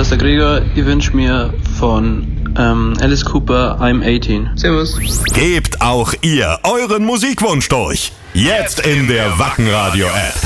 ist der Gregor. Ich wünsche mir von Alice Cooper I'm 18. Servus. Gebt auch ihr euren Musikwunsch durch. Jetzt in der Wacken Radio App.